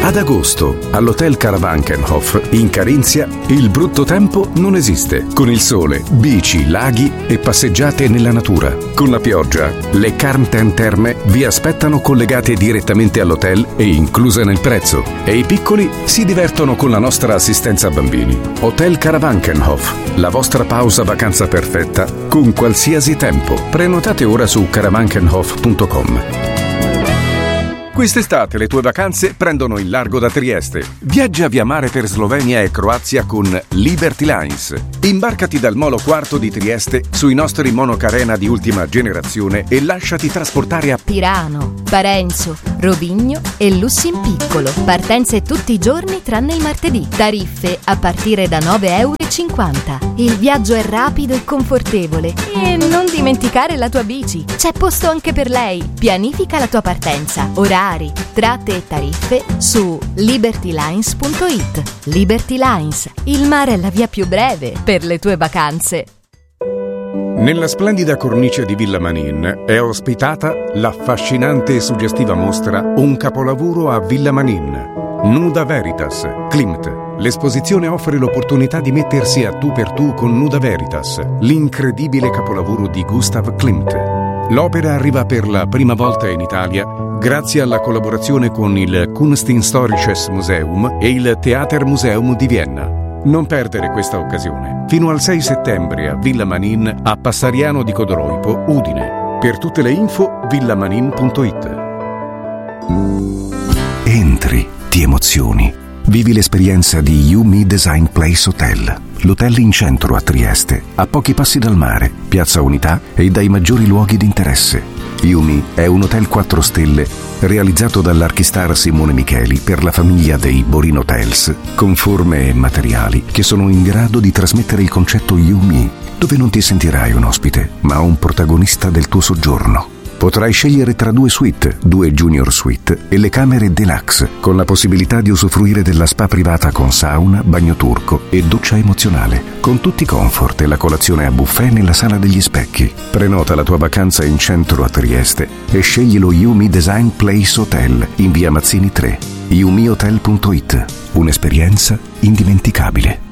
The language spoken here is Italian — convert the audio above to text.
Ad agosto, all'Hotel Caravankenhof in Carinzia, il brutto tempo non esiste. Con il sole, bici, laghi e passeggiate nella natura. Con la pioggia, le Carmten Terme vi aspettano collegate direttamente all'hotel e incluse nel prezzo. E i piccoli si divertono con la nostra assistenza bambini. Hotel Caravankenhof, la vostra pausa vacanza perfetta con qualsiasi tempo. Prenotate ora su caravankenhof.com. Quest'estate le tue vacanze prendono il largo da Trieste. Viaggia via mare per Slovenia e Croazia con Liberty Lines. Imbarcati dal Molo IV di Trieste sui nostri monocarena di ultima generazione e lasciati trasportare a Pirano, Parenzo, Rovigno e Lussinpiccolo. Partenze tutti i giorni tranne il martedì. Tariffe a partire da €9,50 €. Il viaggio è rapido e confortevole. E non dimenticare la tua bici. C'è posto anche per lei. Pianifica la tua partenza. Orari, tratte e tariffe su libertylines.it. Liberty Lines. Il mare è la via più breve per le tue vacanze. Nella splendida cornice di Villa Manin è ospitata l'affascinante e suggestiva mostra Un capolavoro a Villa Manin. Nuda Veritas, Klimt. L'esposizione offre l'opportunità di mettersi a tu per tu con Nuda Veritas, l'incredibile capolavoro di Gustav Klimt. L'opera arriva per la prima volta in Italia grazie alla collaborazione con il Kunsthistorisches Museum e il Theatermuseum di Vienna. Non perdere questa occasione. Fino al 6 settembre a Villa Manin, a Passariano di Codoroipo, Udine. Per tutte le info, villamanin.it. Entri, ti emozioni. Vivi l'esperienza di You Design Place Hotel. L'hotel in centro a Trieste, a pochi passi dal mare, Piazza Unità e dai maggiori luoghi di interesse. You è un hotel 4 stelle realizzato dall'archistar Simone Micheli per la famiglia dei Borin Hotels, con forme e materiali che sono in grado di trasmettere il concetto You dove non ti sentirai un ospite, ma un protagonista del tuo soggiorno. Potrai scegliere tra 2 suite, 2 junior suite e le camere deluxe, con la possibilità di usufruire della spa privata con sauna, bagno turco e doccia emozionale, con tutti i comfort e la colazione a buffet nella sala degli specchi. Prenota la tua vacanza in centro a Trieste e scegli lo You Design Place Hotel in via Mazzini 3. youmihotel.it. Un'esperienza indimenticabile.